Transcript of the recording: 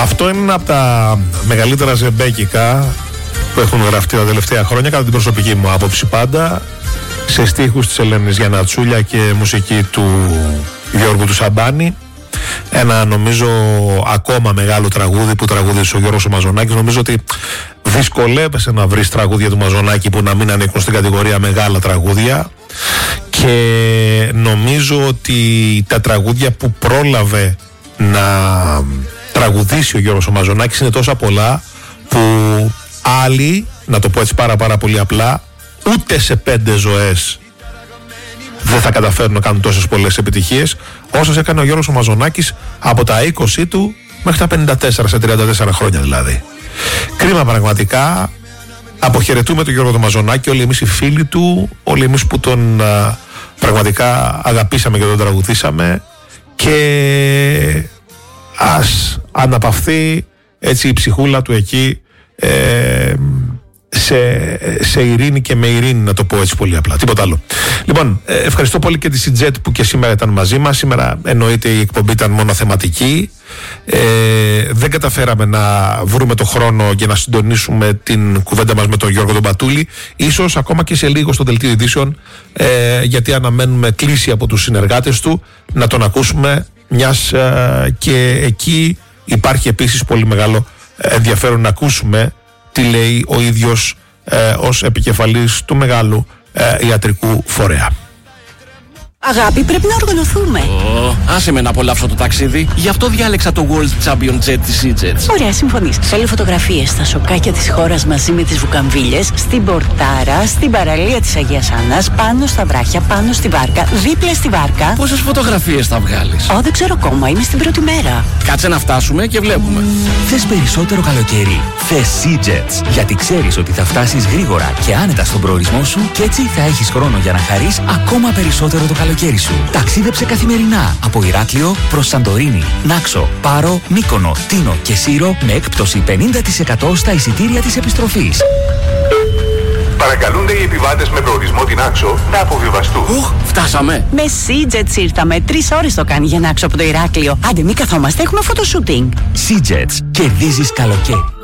Αυτό είναι ένα από τα μεγαλύτερα ζεμπέκικα που έχουν γραφτεί τα τελευταία χρόνια, κατά την προσωπική μου άποψη πάντα, σε στίχους της Ελένης Γιαννατσούλια και μουσική του Γιώργου του Σαμπάνη. Ένα νομίζω ακόμα μεγάλο τραγούδι που τραγούδισε ο Γιώργος ο Μαζονάκης. Νομίζω ότι δυσκολεύεσαι να βρεις τραγούδια του Μαζονάκη που να μην ανήκουν στην κατηγορία μεγάλα τραγούδια, και νομίζω ότι τα τραγούδια που πρόλαβε να τραγουδήσει ο Γιώργος ο Μαζονάκης είναι τόσα πολλά που άλλοι, να το πω έτσι πάρα πολύ απλά, ούτε σε 5 ζωές δεν θα καταφέρουν να κάνουν τόσες πολλές επιτυχίες όσες έκανε ο Γιώργος ο Μαζονάκης από τα 20 του μέχρι τα 54, σε 34 χρόνια δηλαδή. Κρίμα πραγματικά. Αποχαιρετούμε τον Γιώργο τον Μαζονάκη, όλοι εμείς οι φίλοι του, όλοι εμείς που τον πραγματικά αγαπήσαμε και τον τραγουδήσαμε, και αναπαυθεί έτσι η ψυχούλα του εκεί σε ειρήνη και με ειρήνη, να το πω έτσι πολύ απλά, τίποτα άλλο. Λοιπόν, ευχαριστώ πολύ και τη Σιτζέτ που και σήμερα ήταν μαζί μας. Σήμερα εννοείται η εκπομπή ήταν μόνο θεματική, δεν καταφέραμε να βρούμε το χρόνο για να συντονίσουμε την κουβέντα μας με τον Γιώργο τον Πατούλη. Ίσως ακόμα και σε λίγο στο δελτίο ειδήσεων, γιατί αναμένουμε κλήση από τους συνεργάτες του, να τον ακούσουμε, μιας και εκεί υπάρχει επίσης πολύ μεγάλο ενδιαφέρον να ακούσουμε τι λέει ο ίδιος ως επικεφαλής του μεγάλου ιατρικού φορέα. Αγάπη, πρέπει να οργανωθούμε. Άσε με να απολαύσω το ταξίδι. Γι' αυτό διάλεξα το World Champion Jet της EasyJet. Ωραία, συμφωνείς. Θέλω φωτογραφίες στα σοκάκια της χώρας μαζί με τις βουκαμβίλες, στην Πορτάρα, στην παραλία της Αγίας Άννας, πάνω στα βράχια, πάνω στη βάρκα, δίπλα στη βάρκα. Πόσες φωτογραφίες θα βγάλεις? Δεν ξέρω ακόμα, είμαι στην πρώτη μέρα. Κάτσε να φτάσουμε και βλέπουμε. Θες περισσότερο καλοκαίρι? Θες EasyJet. Γιατί ξέρεις ότι θα φτάσεις γρήγορα και άνετα στον προορισμό σου, και έτσι θα έχεις χρόνο για να χαρείς ακόμα περισσότερο το καλοκαίρι σου. Ταξίδεψε καθημερινά από Ηράκλειο προς Σαντορίνη, Νάξο, Πάρο, Μύκονο, Τίνο και Σύρο με έκπτωση 50% στα εισιτήρια της επιστροφής. Παρακαλούνται οι επιβάτες με προορισμό την Άξο να αποβιβαστούν. Φτάσαμε. Με SeaJets ήρθαμε. 3 ώρες το κάνει για να Άξο από το Ηράκλειο. Άντε, μη καθόμαστε, έχουμε φωτοσούτινγκ. SeaJets. Κερδίζεις καλοκαίρι.